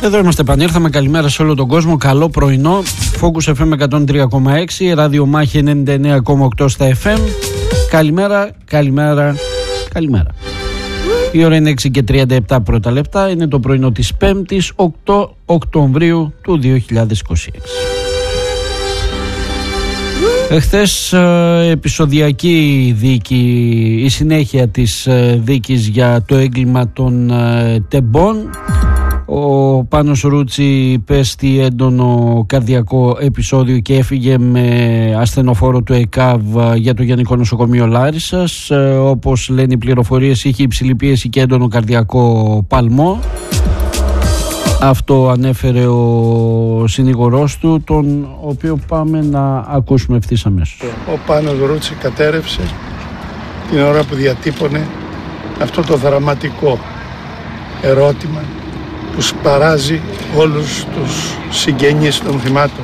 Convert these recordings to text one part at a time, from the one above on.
Εδώ είμαστε, επανήλθαμε. Καλημέρα σε όλο τον κόσμο. Καλό πρωινό. Focus FM 103,6, ραδιομάχη 99,8 στα FM. Καλημέρα, καλημέρα, καλημέρα. Η ώρα είναι 6 και 37 πρώτα λεπτά. Είναι το πρωινό της 5ης 8 Οκτωβρίου του 2026. Εχθές επεισοδιακή δίκη, η συνέχεια της δίκης για το έγκλημα των τεμπών. Ο Πάνος Ρούτσι υπέστη έντονο καρδιακό επεισόδιο και έφυγε με ασθενοφόρο του ΕΚΑΒ για το Γενικό Νοσοκομείο Λάρισσας. Όπως λένε οι πληροφορίες, είχε υψηλή πίεση και έντονο καρδιακό παλμό. Αυτό ανέφερε ο συνήγορός του, τον οποίο πάμε να ακούσουμε ευθύς αμέσως. Ο Πάνος Ρούτσι κατέρευσε την ώρα που διατύπωνε αυτό το δραματικό ερώτημα που σπαράζει όλους τους συγγενείς των θυμάτων.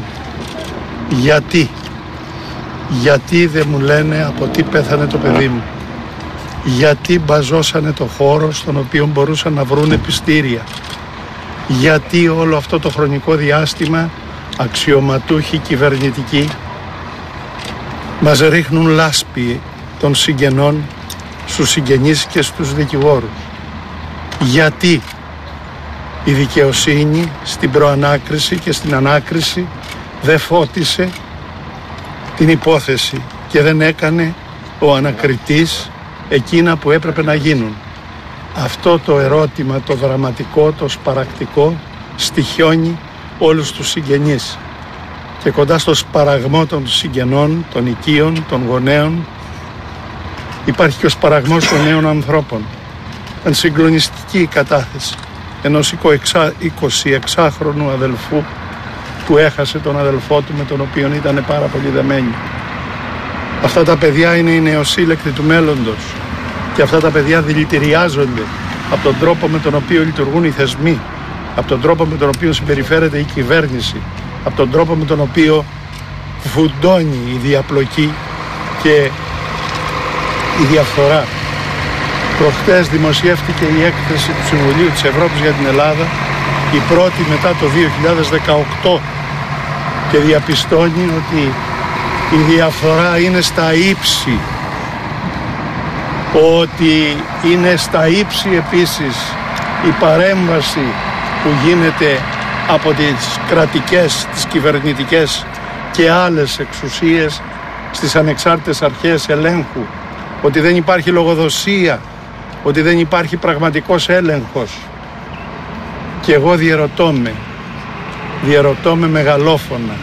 Γιατί δεν μου λένε από τι πέθανε το παιδί μου? Γιατί μπαζώσανε το χώρο στον οποίο μπορούσαν να βρουν πιστήρια? Γιατί όλο αυτό το χρονικό διάστημα αξιωματούχοι κυβερνητικοί μας ρίχνουν λάσπη των συγγενών στους συγγενείς και στους δικηγόρους? Γιατί η δικαιοσύνη στην προανάκριση και στην ανάκριση δεν φώτισε την υπόθεση και δεν έκανε ο ανακριτής εκείνα που έπρεπε να γίνουν? Αυτό το ερώτημα, το δραματικό, το σπαρακτικό, στοιχιώνει όλους τους συγγενείς. Και κοντά στο σπαραγμό των συγγενών, των οικείων, των γονέων, υπάρχει και ο σπαραγμός των νέων ανθρώπων. Ήταν συγκλονιστική η κατάθεση ενός 26χρονου αδελφού που έχασε τον αδελφό του, με τον οποίο ήταν πάρα πολύ δεμένοι. Αυτά τα παιδιά είναι οι νεοσύλλεκτοι του μέλλοντος και αυτά τα παιδιά δηλητηριάζονται από τον τρόπο με τον οποίο λειτουργούν οι θεσμοί, από τον τρόπο με τον οποίο συμπεριφέρεται η κυβέρνηση, από τον τρόπο με τον οποίο φουντώνει η διαπλοκή και η διαφθορά. Προχτές δημοσιεύτηκε η έκθεση του Συμβουλίου της Ευρώπης για την Ελλάδα, η πρώτη μετά το 2018, και διαπιστώνει ότι η διαφθορά είναι στα ύψη, ότι είναι στα ύψη επίσης η παρέμβαση που γίνεται από τις κρατικές, τις κυβερνητικές και άλλες εξουσίες στις ανεξάρτητες αρχές ελέγχου, ότι δεν υπάρχει λογοδοσία, ότι δεν υπάρχει πραγματικός έλεγχος. Και εγώ διερωτώ με μεγαλόφωνα,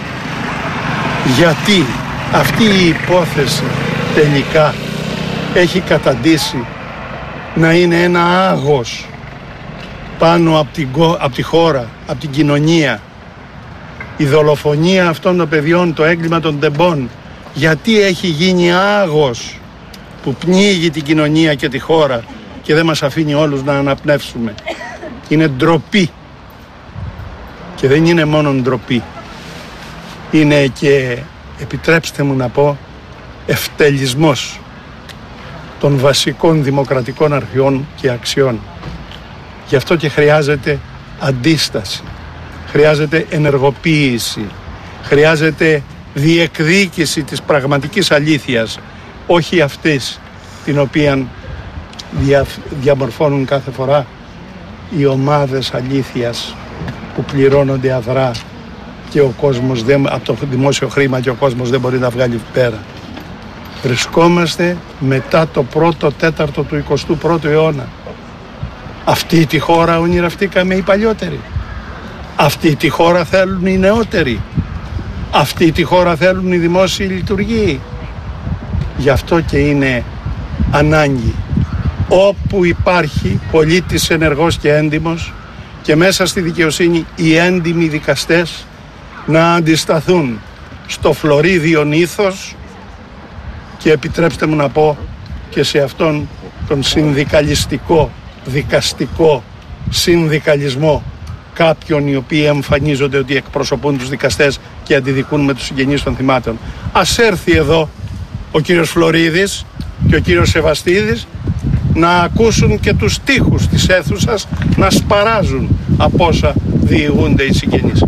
γιατί αυτή η υπόθεση τελικά έχει καταντήσει να είναι ένα άγος πάνω από τη χώρα, από την κοινωνία. Η δολοφονία αυτών των παιδιών, το έγκλημα των τεμπών, γιατί έχει γίνει άγος που πνίγει την κοινωνία και τη χώρα και δεν μας αφήνει όλους να αναπνεύσουμε? Είναι ντροπή. Και δεν είναι μόνο ντροπή, είναι και, επιτρέψτε μου να πω, ευτελισμός των βασικών δημοκρατικών αρχιών και αξιών. Γι' αυτό και χρειάζεται αντίσταση, χρειάζεται ενεργοποίηση, χρειάζεται διεκδίκηση της πραγματικής αλήθειας, όχι αυτής την οποία διαμορφώνουν κάθε φορά οι ομάδες αλήθειας που πληρώνονται αδρά και ο κόσμος από το δημόσιο χρήμα και ο κόσμος δεν μπορεί να βγάλει πέρα. Βρισκόμαστε μετά το πρώτο τέταρτο του 21ου αιώνα. Αυτή τη χώρα ονειρευτήκαμε οι παλιότεροι. Αυτή τη χώρα θέλουν οι νεότεροι. Αυτή τη χώρα θέλουν οι δημόσιοι λειτουργοί. Γι' αυτό και είναι ανάγκη όπου υπάρχει πολίτης ενεργός και έντιμος και μέσα στη δικαιοσύνη οι έντιμοι δικαστές να αντισταθούν στο φλωρίδιον ήθος και, επιτρέψτε μου να πω, και σε αυτόν τον συνδικαλιστικό, δικαστικό συνδικαλισμό κάποιων οι οποίοι εμφανίζονται ότι εκπροσωπούν τους δικαστές και αντιδικούν με τους συγγενείς των θυμάτων. Ας έρθει εδώ ο κύριος Φλωρίδης και ο κύριος Σεβαστίδης να ακούσουν και τους τοίχους της αίθουσας να σπαράζουν από όσα διηγούνται οι συγγενείς.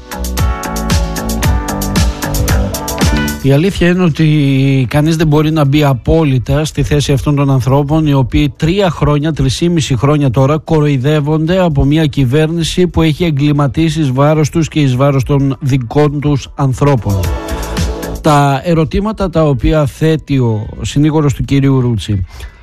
Η αλήθεια είναι ότι κανείς δεν μπορεί να μπει απόλυτα στη θέση αυτών των ανθρώπων, οι οποίοι 3,5 χρόνια τώρα κοροϊδεύονται από μια κυβέρνηση που έχει εγκληματίσει εις βάρος τους και εις βάρος των δικών τους ανθρώπων. Τα ερωτήματα τα οποία θέτει ο συνήγορος του κυρίου Ρούτσι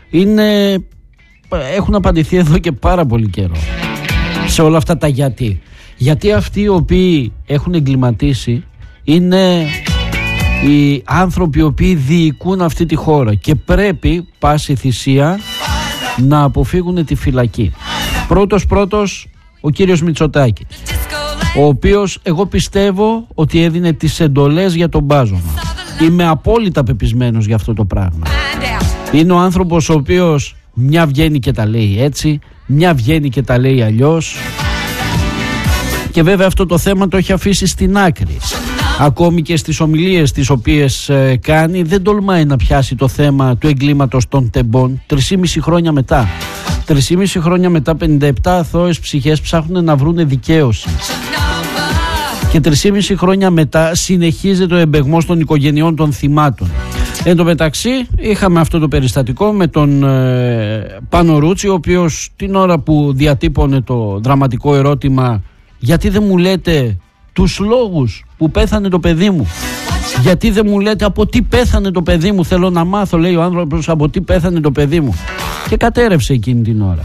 έχουν απαντηθεί εδώ και πάρα πολύ καιρό σε όλα αυτά τα γιατί. Γιατί αυτοί οι οποίοι έχουν εγκληματίσει είναι οι άνθρωποι οι οποίοι διοικούν αυτή τη χώρα και πρέπει πάση θυσία να αποφύγουν τη φυλακή. Πρώτος ο κύριος Μητσοτάκης, ο οποίος εγώ πιστεύω ότι έδινε τις εντολές για τον μπάζωμα. Είμαι απόλυτα πεπισμένος για αυτό το πράγμα. Είναι ο άνθρωπος ο οποίος μια βγαίνει και τα λέει έτσι, μια βγαίνει και τα λέει αλλιώς, και βέβαια αυτό το θέμα το έχει αφήσει στην άκρη. Ακόμη και στις ομιλίες τις οποίες κάνει δεν τολμάει να πιάσει το θέμα του εγκλήματος των τεμπών 3,5 χρόνια μετά. 3,5 χρόνια μετά 57 αθώες ψυχές ψάχνουν να βρούνε δικαίωση. Και 3,5 χρόνια μετά συνεχίζεται ο εμπεγμός των οικογενειών των θυμάτων. Εν τω μεταξύ είχαμε αυτό το περιστατικό με τον Πάνο Ρούτσι, ο οποίος την ώρα που διατύπωνε το δραματικό ερώτημα «Γιατί δεν μου λέτε τους λόγους που πέθανε το παιδί μου, γιατί δεν μου λέτε από τι πέθανε το παιδί μου, θέλω να μάθω», λέει ο άνθρωπος, «από τι πέθανε το παιδί μου», και κατέρευσε εκείνη την ώρα.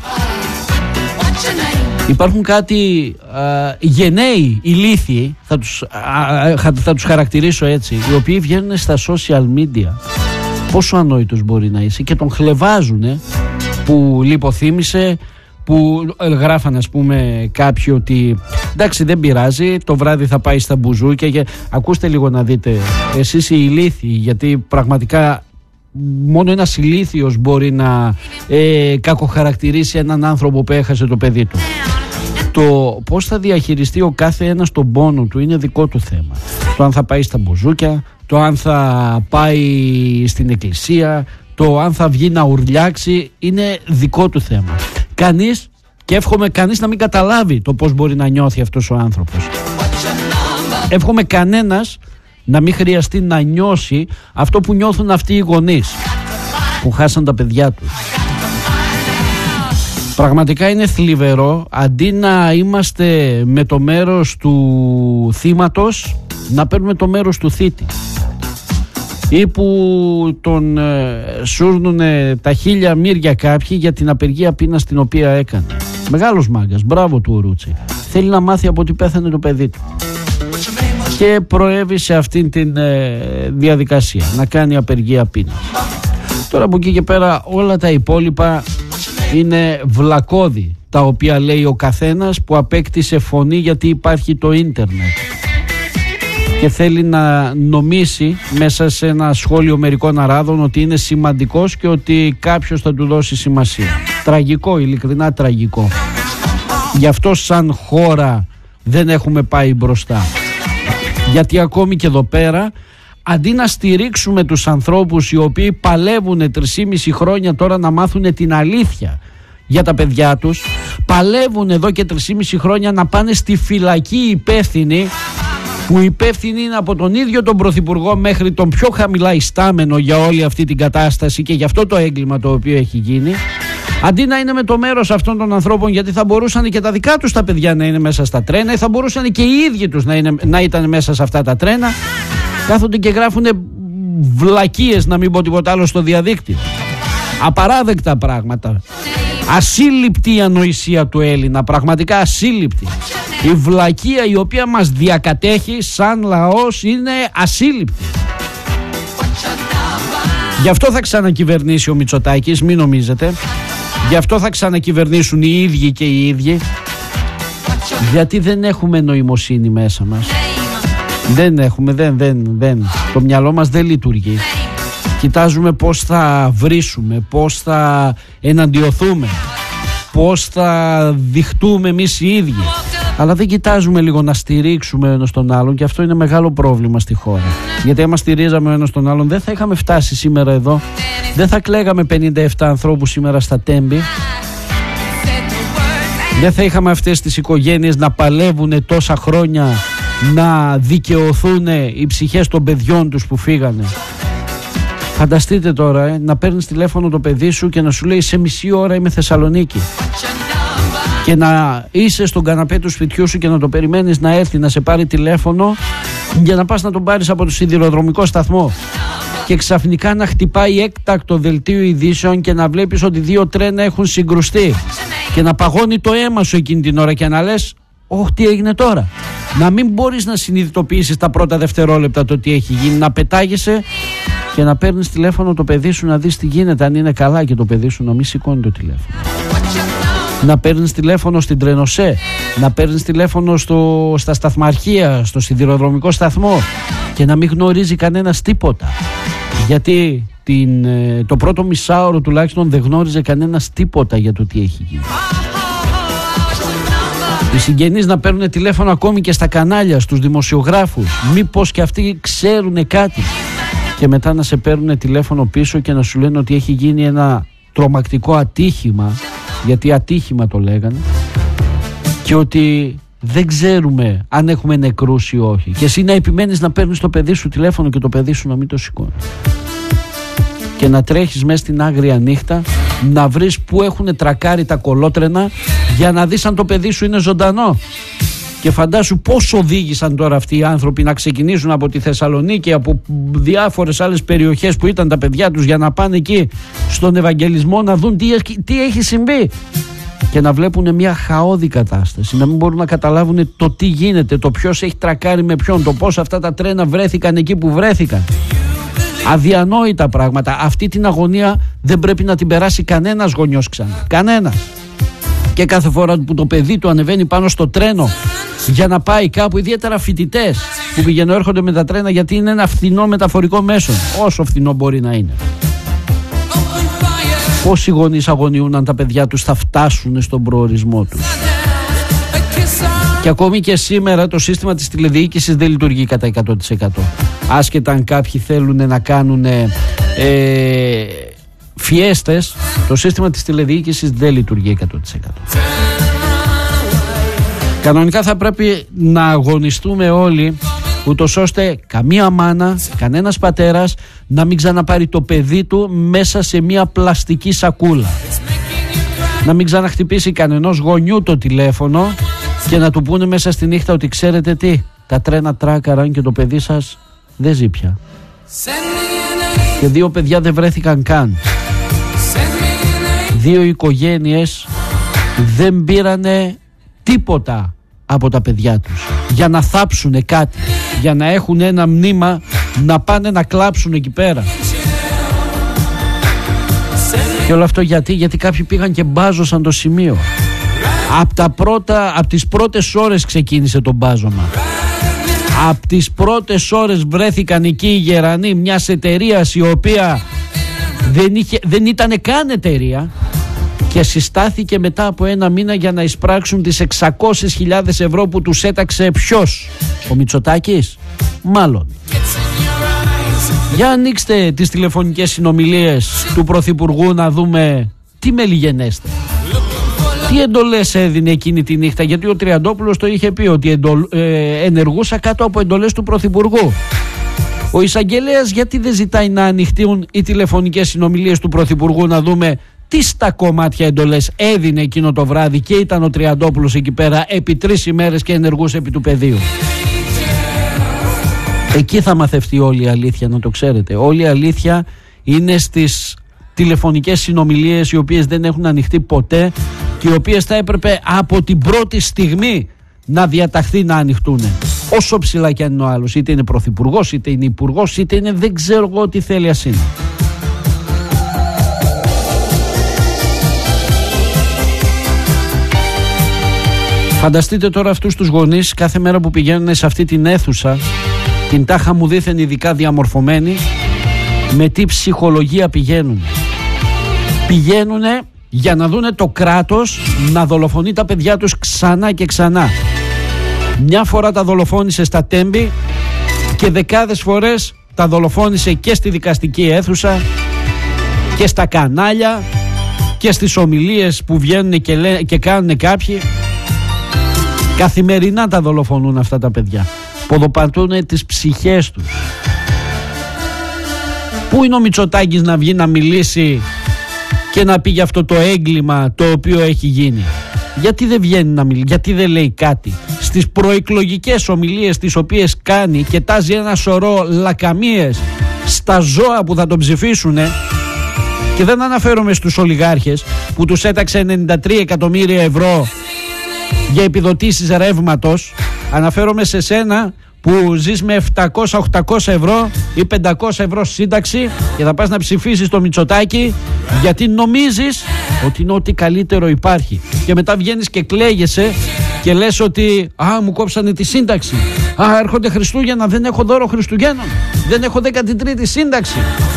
Υπάρχουν κάτι γενναίοι ηλίθιοι, θα τους χαρακτηρίσω έτσι, οι οποίοι βγαίνουν στα social media. Πόσο ανόητος μπορεί να είσαι, και τον χλεβάζουνε που λιποθύμησε, που γράφανε ας πούμε κάποιοι ότι εντάξει δεν πειράζει, το βράδυ θα πάει στα μπουζούκια, και ακούστε λίγο να δείτε εσείς οι ηλίθιοι, γιατί πραγματικά μόνο ένας ηλίθιος μπορεί να κακοχαρακτηρίσει έναν άνθρωπο που έχασε το παιδί του. Το πώς θα διαχειριστεί ο κάθε ένας τον πόνο του είναι δικό του θέμα. Το αν θα πάει στα μπουζούκια, το αν θα πάει στην εκκλησία, το αν θα βγει να ουρλιάξει είναι δικό του θέμα. Κανείς, και εύχομαι κανείς να μην καταλάβει το πώς μπορεί να νιώθει αυτός ο άνθρωπος. Εύχομαι κανένας να μην χρειαστεί να νιώσει αυτό που νιώθουν αυτοί οι γονείς που χάσαν τα παιδιά τους. Πραγματικά είναι θλιβερό, αντί να είμαστε με το μέρος του θύματος, να παίρνουμε το μέρος του θήτη, ή που τον σούρνουνε τα χίλια μύρια κάποιοι για την απεργία πείνας την οποία έκανε. Μεγάλος μάγκας, μπράβο του ο Ρούτσι. Θέλει να μάθει από τι πέθανε το παιδί του και προέβη σε αυτήν την διαδικασία να κάνει απεργία πείνας. Τώρα από εκεί και πέρα όλα τα υπόλοιπα είναι βλακώδη, τα οποία λέει ο καθένας που απέκτησε φωνή γιατί υπάρχει το ίντερνετ και θέλει να νομίσει μέσα σε ένα σχόλιο μερικών αράδων ότι είναι σημαντικός και ότι κάποιος θα του δώσει σημασία. Τραγικό, ειλικρινά τραγικό. Γι' αυτό σαν χώρα δεν έχουμε πάει μπροστά. Γιατί ακόμη και εδώ πέρα, αντί να στηρίξουμε τους ανθρώπους οι οποίοι παλεύουν 3,5 χρόνια τώρα να μάθουν την αλήθεια για τα παιδιά τους, παλεύουν εδώ και 3,5 χρόνια να πάνε στη φυλακή υπεύθυνοι, που υπεύθυνοι είναι από τον ίδιο τον Πρωθυπουργό μέχρι τον πιο χαμηλά ιστάμενο για όλη αυτή την κατάσταση και για αυτό το έγκλημα το οποίο έχει γίνει, αντί να είναι με το μέρος αυτών των ανθρώπων, γιατί θα μπορούσαν και τα δικά τους τα παιδιά να είναι μέσα στα τρένα ή θα μπορούσαν και οι ίδιοι τους να ήταν μέσα σε αυτά τα τρένα, κάθονται και γράφουν βλακίες, να μην πω τίποτα άλλο, στο διαδίκτυο. Απαράδεκτα πράγματα. Ασύλληπτη η ανοησία του Έλληνα, πραγματικά ασύλληπτη. Η βλακεία η οποία μας διακατέχει σαν λαός είναι ασύλληπτη. Γι' αυτό θα ξανακυβερνήσει ο Μητσοτάκης, μην νομίζετε. Γι' αυτό θα ξανακυβερνήσουν οι ίδιοι και οι ίδιοι. Γιατί δεν έχουμε νοημοσύνη μέσα μας. Δεν έχουμε, δεν. Το μυαλό μας δεν λειτουργεί. Κοιτάζουμε πώς θα βρίσουμε, πώς θα εναντιωθούμε, πώς θα διχτούμε εμείς οι ίδιοι. Αλλά δεν κοιτάζουμε λίγο να στηρίξουμε ο ένας τον άλλον, και αυτό είναι μεγάλο πρόβλημα στη χώρα. Γιατί άμα στηρίζαμε ο ένας τον άλλον, δεν θα είχαμε φτάσει σήμερα εδώ, δεν θα κλαίγαμε 57 ανθρώπους σήμερα στα Τέμπη, δεν θα είχαμε αυτές τις οικογένειες να παλεύουν τόσα χρόνια να δικαιωθούν οι ψυχές των παιδιών τους που φύγανε. Φανταστείτε τώρα να παίρνεις τηλέφωνο το παιδί σου και να σου λέει σε μισή ώρα είμαι Θεσσαλονίκη, και να είσαι στον καναπέ του σπιτιού σου και να το περιμένεις να έρθει να σε πάρει τηλέφωνο για να πας να τον πάρεις από το σιδηροδρομικό σταθμό, και ξαφνικά να χτυπάει έκτακτο δελτίο ειδήσεων και να βλέπεις ότι 2 τρένα έχουν συγκρουστεί και να παγώνει το αίμα σου εκείνη την ώρα και να λες «Ωχ, τι έγινε τώρα?» Να μην μπορείς να συνειδητοποιήσεις τα πρώτα δευτερόλεπτα το τι έχει γίνει, να πετάγεσαι και να παίρνεις τηλέφωνο το παιδί σου να δεις τι γίνεται, αν είναι καλά, και το παιδί σου να μην σηκώνει το τηλέφωνο. Να παίρνεις τηλέφωνο στην τρενοσέ, να παίρνεις τηλέφωνο στα σταθμαρχεία, στο σιδηροδρομικό σταθμό, και να μην γνωρίζει κανένας τίποτα. Γιατί το πρώτο μισάωρο τουλάχιστον δεν γνώριζε κανένας τίποτα για το τι έχει γίνει. Οι συγγενείς να παίρνουν τηλέφωνο ακόμη και στα κανάλια, στους δημοσιογράφους, μήπως και αυτοί ξέρουν κάτι, και μετά να σε παίρνουν τηλέφωνο πίσω και να σου λένε ότι έχει γίνει ένα τρομακτικό ατύχημα, γιατί ατύχημα το λέγανε, και ότι δεν ξέρουμε αν έχουμε νεκρούς ή όχι, και εσύ να επιμένεις να παίρνεις το παιδί σου τηλέφωνο και το παιδί σου να μην το σηκώνει, και να τρέχεις μέσα στην άγρια νύχτα να βρεις που έχουν τρακάρει τα κολότρενα για να δεις αν το παιδί σου είναι ζωντανό. Και φαντάσου πώς οδήγησαν τώρα αυτοί οι άνθρωποι να ξεκινήσουν από τη Θεσσαλονίκη, από διάφορες άλλες περιοχές που ήταν τα παιδιά τους, για να πάνε εκεί στον Ευαγγελισμό να δουν τι έχει συμβεί, και να βλέπουν μια χαόδη κατάσταση, να μην μπορούν να καταλάβουν το τι γίνεται, το ποιος έχει τρακάρει με ποιον, το πώς αυτά τα τρένα βρέθηκαν εκεί που βρέθηκαν. Αδιανόητα πράγματα. Αυτή την αγωνία δεν πρέπει να την περάσει κανένας γονιός ξανά. Κανένας. Και κάθε φορά που το παιδί του ανεβαίνει πάνω στο τρένο για να πάει κάπου, ιδιαίτερα φοιτητές που πηγαίνουν έρχονται με τα τρένα, γιατί είναι ένα φθηνό μεταφορικό μέσο, όσο φθηνό μπορεί να είναι. Πόσοι γονείς αγωνιούν αν τα παιδιά τους θα φτάσουν στον προορισμό τους. Και ακόμη και σήμερα το σύστημα της τηλεδιοίκησης δεν λειτουργεί κατά 100%. Άσχετα αν κάποιοι θέλουν να κάνουν φιέστες, το σύστημα της τηλεδιοίκησης δεν λειτουργεί 100%. Κανονικά θα πρέπει να αγωνιστούμε όλοι, ούτως ώστε καμία μάνα, κανένας πατέρας να μην ξαναπάρει το παιδί του μέσα σε μια πλαστική σακούλα. Να μην ξαναχτυπήσει κανενός γονιού το τηλέφωνο και να του πούνε μέσα στη νύχτα ότι ξέρετε τι, τα τρένα τράκαραν και το παιδί σας δεν ζει πια. Και 2 παιδιά δεν βρέθηκαν καν. 2 οικογένειες δεν πήρανε τίποτα από τα παιδιά τους για να θάψουνε κάτι, για να έχουν ένα μνήμα να πάνε να κλάψουν εκεί πέρα. Και όλο αυτό γιατί κάποιοι πήγαν και μπάζωσαν το σημείο. Από τις πρώτες ώρες ξεκίνησε το μπάζωμα. Από τις πρώτες ώρες βρέθηκαν εκεί οι γερανοί μιας εταιρείας η οποία δεν ήταν καν εταιρεία, και συστάθηκε μετά από 1 μήνα για να εισπράξουν τις 600.000 ευρώ που τους έταξε ποιος? Ο Μητσοτάκης? Μάλλον. Για ανοίξτε τις τηλεφωνικές συνομιλίες του Πρωθυπουργού να δούμε τι μελιγενέστε. Τι εντολές έδινε εκείνη τη νύχτα, γιατί ο Τριαντόπουλος το είχε πει ότι ενεργούσα κάτω από εντολές του Πρωθυπουργού. Ο εισαγγελέας γιατί δεν ζητάει να ανοιχτούν οι τηλεφωνικές συνομιλίες του Πρωθυπουργού να δούμε τι στα κομμάτια εντολές έδινε εκείνο το βράδυ και ήταν ο Τριαντόπουλος εκεί πέρα επί 3 ημέρες και ενεργούσε επί του πεδίου. Εκεί θα μαθευτεί όλη η αλήθεια, να το ξέρετε. Όλη η αλήθεια είναι στις τηλεφωνικές συνομιλίες οι οποίες δεν έχουν ανοιχτεί ποτέ και οι οποίες θα έπρεπε από την πρώτη στιγμή να διαταχθεί να ανοιχτούν. Όσο ψηλά κι αν είναι ο άλλος, είτε είναι πρωθυπουργός, είτε είναι υπουργός, είτε είναι δεν ξέρω εγώ τι θέλει ας είναι. Φανταστείτε τώρα αυτούς τους γονείς κάθε μέρα που πηγαίνουν σε αυτή την αίθουσα, την τάχα μου δήθεν ειδικά διαμορφωμένη, με τι ψυχολογία πηγαίνουν. Πηγαίνουν για να δούνε το κράτος να δολοφονεί τα παιδιά τους ξανά και ξανά. Μια φορά τα δολοφόνησε στα Τέμπη και δεκάδες φορές τα δολοφόνησε και στη δικαστική αίθουσα και στα κανάλια και στις ομιλίες που βγαίνουν και κάνουν κάποιοι. Καθημερινά τα δολοφονούν αυτά τα παιδιά. Ποδοπατούν τις ψυχές τους. Πού είναι ο Μητσοτάκης να βγει να μιλήσει και να πει για αυτό το έγκλημα το οποίο έχει γίνει? Γιατί δεν βγαίνει να μιλήσει, γιατί δεν λέει κάτι? Στις προεκλογικές ομιλίες τις οποίες κάνει και τάζει ένα σωρό λακαμίες στα ζώα που θα τον ψηφίσουν, και δεν αναφέρομαι στους ολιγάρχες που τους έταξε 93 εκατομμύρια ευρώ για επιδοτήσεις ρεύματος, αναφέρομαι σε σένα που ζεις με 700-800 ευρώ ή 500 ευρώ σύνταξη και θα πας να ψηφίσεις το Μητσοτάκη γιατί νομίζεις ότι είναι ό,τι καλύτερο υπάρχει, και μετά βγαίνεις και κλαίγεσαι και λες ότι μου κόψανε τη σύνταξη, έρχονται Χριστούγεννα, δεν έχω δώρο Χριστουγέννων, δεν έχω 13η σύνταξη.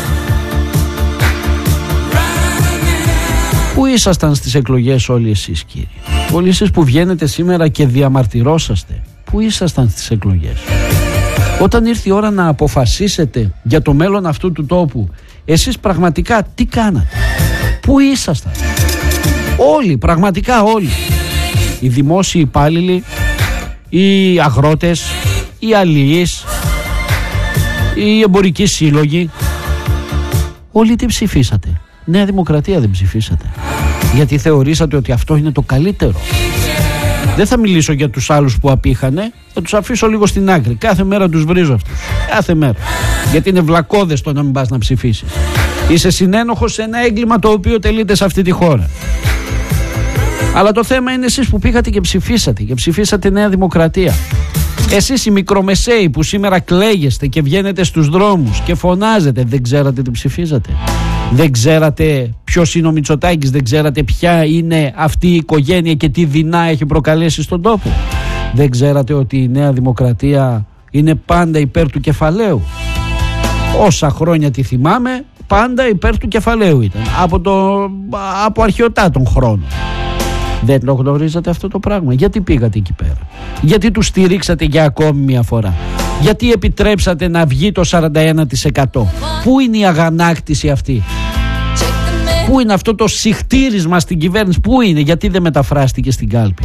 Πού ήσασταν στις εκλογές όλοι εσείς, κύριοι? Όλοι εσείς που βγαίνετε σήμερα και διαμαρτυρόσαστε, πού ήσασταν στις εκλογές? Όταν ήρθε η ώρα να αποφασίσετε για το μέλλον αυτού του τόπου, εσείς πραγματικά τι κάνατε? Πού ήσασταν? Όλοι, πραγματικά όλοι. Οι δημόσιοι υπάλληλοι, οι αγρότες, οι αλληλείς, οι εμπορικοί σύλλογοι, όλοι τι ψηφίσατε? Νέα Δημοκρατία δεν ψηφίσατε? Γιατί θεωρήσατε ότι αυτό είναι το καλύτερο? Δεν θα μιλήσω για τους άλλους που απήχανε, θα τους αφήσω λίγο στην άκρη. Κάθε μέρα τους βρίζω αυτούς. Κάθε μέρα. Γιατί είναι βλακώδες το να μην πας να ψηφίσεις. Είσαι συνένοχος σε ένα έγκλημα το οποίο τελείται σε αυτή τη χώρα. Αλλά το θέμα είναι εσείς που πήγατε και ψηφίσατε. Και ψηφίσατε Νέα Δημοκρατία. Εσείς οι μικρομεσαίοι που σήμερα κλαίγεστε και βγαίνετε στους δρόμους και φωνάζετε, δεν ξέρατε τι ψηφίζατε? Δεν ξέρατε ποιος είναι ο Μητσοτάκης? Δεν ξέρατε ποια είναι αυτή η οικογένεια και τι δεινά έχει προκαλέσει στον τόπο? Δεν ξέρατε ότι η Νέα Δημοκρατία είναι πάντα υπέρ του κεφαλαίου? Όσα χρόνια τη θυμάμαι, πάντα υπέρ του κεφαλαίου ήταν, από αρχαιοτά των χρόνων. Δεν το γνωρίζατε αυτό το πράγμα? Γιατί πήγατε εκεί πέρα? Γιατί τους στηρίξατε για ακόμη μια φορά? Γιατί επιτρέψατε να βγει το 41%? Πού είναι η αγανάκτηση αυτή? Πού είναι αυτό το συχτήρισμα στην κυβέρνηση? Πού είναι? Γιατί δεν μεταφράστηκε στην κάλπη?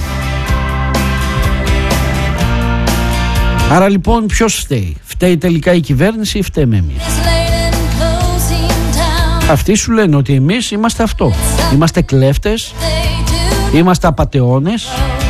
Άρα λοιπόν ποιος φταίει? Φταίει τελικά η κυβέρνηση ή φταίμε εμείς? Αυτοί σου λένε ότι εμείς είμαστε αυτό. Είμαστε κλέφτες, είμαστε απατεώνες,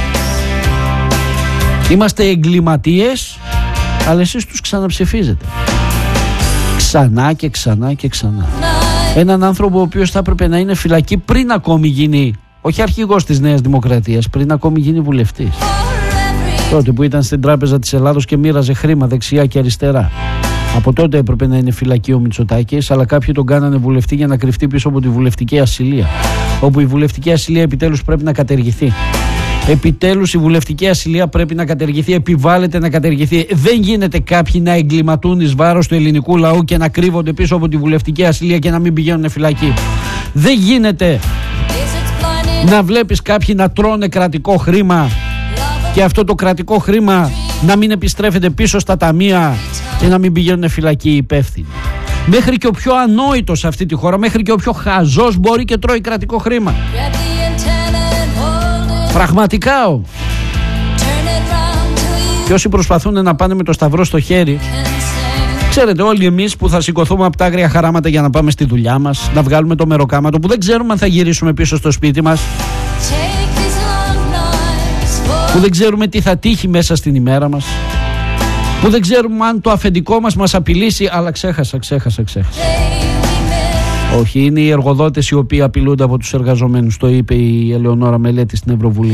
είμαστε εγκληματίες, αλλά εσείς τους ξαναψηφίζετε. Ξανά και ξανά και ξανά. Έναν άνθρωπο ο οποίος θα έπρεπε να είναι φυλακή πριν ακόμη γίνει, όχι αρχηγός της Νέας Δημοκρατίας, πριν ακόμη γίνει βουλευτής. Τότε που ήταν στην Τράπεζα της Ελλάδος και μοίραζε χρήμα δεξιά και αριστερά. Από τότε έπρεπε να είναι φυλακή ο Μητσοτάκης, αλλά κάποιοι τον κάνανε βουλευτή για να κρυφτεί πίσω από τη βουλευτική ασυλία. Όπου η βουλευτική ασυλία επιτέλους πρέπει να κατεργηθεί. Επιτέλους η βουλευτική ασυλία πρέπει να κατεργηθεί, επιβάλλεται να κατεργηθεί. Δεν γίνεται κάποιοι να εγκληματούν εις βάρος του ελληνικού λαού και να κρύβονται πίσω από τη βουλευτική ασυλία και να μην πηγαίνουν φυλακή. Δεν γίνεται να βλέπεις κάποιοι να τρώνε κρατικό χρήμα και αυτό το κρατικό χρήμα να μην επιστρέφεται πίσω στα ταμεία και να μην πηγαίνουν φυλακή υπεύθυνοι. Μέχρι και ο πιο ανόητος σε αυτή τη χώρα, μέχρι και ο πιο χαζός μπορεί και τρώει κρατικό χρήμα. Πραγματικά όμως. Και όσοι προσπαθούν να πάνε με το σταυρό στο χέρι, ξέρετε, όλοι εμείς που θα σηκωθούμε από τα άγρια χαράματα για να πάμε στη δουλειά μας, να βγάλουμε το μεροκάματο, που δεν ξέρουμε αν θα γυρίσουμε πίσω στο σπίτι μας, που δεν ξέρουμε τι θα τύχει μέσα στην ημέρα μας, που δεν ξέρουμε αν το αφεντικό μας απειλήσει, αλλά ξέχασα. Όχι, είναι οι εργοδότες οι οποίοι απειλούνται από τους εργαζομένους. Το είπε η Ελεονόρα Μελέτη στην Ευρωβουλή.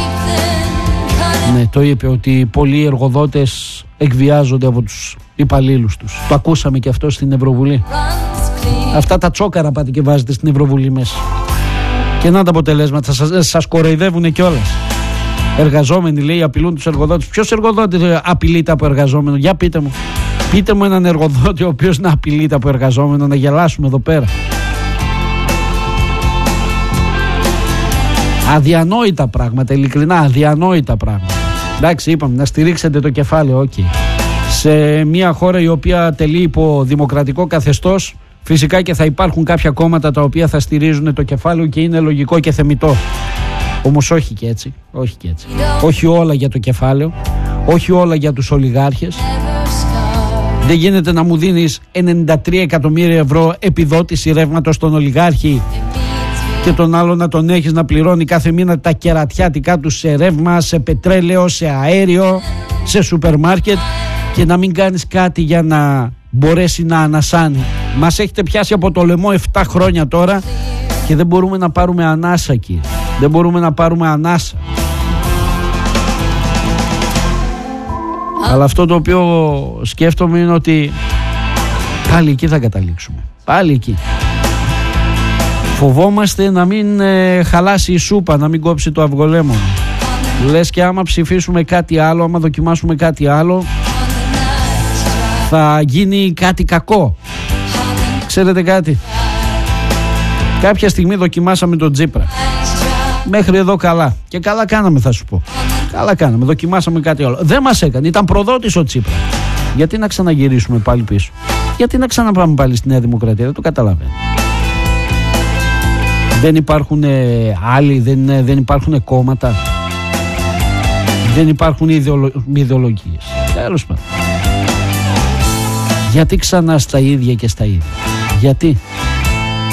Ναι, το είπε ότι πολλοί εργοδότες εκβιάζονται από τους υπαλλήλους τους. Το ακούσαμε και αυτό στην Ευρωβουλή. Αυτά τα τσόκαρα πάτε και βάζετε στην Ευρωβουλή μέσα. Και να τα αποτελέσματα, σας κοροϊδεύουν κιόλας. Εργαζόμενοι, λέει, απειλούν τους εργοδότες. Ποιος εργοδότης απειλείται από εργαζόμενο? Για πείτε μου. Πείτε μου έναν εργοδότη ο οποίος να απειλείται από εργαζόμενο, να γελάσουμε εδώ πέρα. Αδιανόητα πράγματα, ειλικρινά αδιανόητα πράγματα. Εντάξει, είπαμε να στηρίξετε το κεφάλαιο, okay. Σε μια χώρα η οποία τελεί υπό δημοκρατικό καθεστώς, φυσικά και θα υπάρχουν κάποια κόμματα τα οποία θα στηρίζουν το κεφάλαιο και είναι λογικό και θεμιτό. Όμως όχι και έτσι, όχι και έτσι. Όχι όλα για το κεφάλαιο, όχι όλα για τους ολιγάρχες. Δεν γίνεται να μου δίνεις 93 εκατομμύρια ευρώ επιδότηση ρεύματος στον ολιγάρχη και τον άλλο να τον έχεις να πληρώνει κάθε μήνα τα κερατιάτικά του σε ρεύμα, σε πετρέλαιο, σε αέριο, σε σούπερ μάρκετ και να μην κάνεις κάτι για να μπορέσει να ανασάνει. Μας έχετε πιάσει από το λαιμό 7 χρόνια τώρα και δεν μπορούμε να πάρουμε ανάσα, κύριε. Δεν μπορούμε να πάρουμε ανάσα. Αλλά αυτό το οποίο σκέφτομαι είναι ότι πάλι εκεί θα καταλήξουμε. Πάλι εκεί. Φοβόμαστε να μην χαλάσει η σούπα, να μην κόψει το αυγολέμονο. Λες και άμα ψηφίσουμε κάτι άλλο, άμα δοκιμάσουμε κάτι άλλο, θα γίνει κάτι κακό. Ξέρετε κάτι? Κάποια στιγμή δοκιμάσαμε τον Τσίπρα. Μέχρι εδώ καλά. Και καλά κάναμε, θα σου πω. Καλά κάναμε. Δοκιμάσαμε κάτι άλλο. Δεν μας έκανε. Ήταν προδότης ο Τσίπρα. Γιατί να ξαναγυρίσουμε πάλι πίσω? Γιατί να ξαναπάμε πάλι στη Νέα Δημοκρατία? Δεν το καταλαβαίνω. Δεν υπάρχουν άλλοι, δεν υπάρχουν κόμματα. Δεν υπάρχουν ιδεολογίες. Τέλος πάντων. Γιατί ξανά στα ίδια και στα ίδια? Γιατί?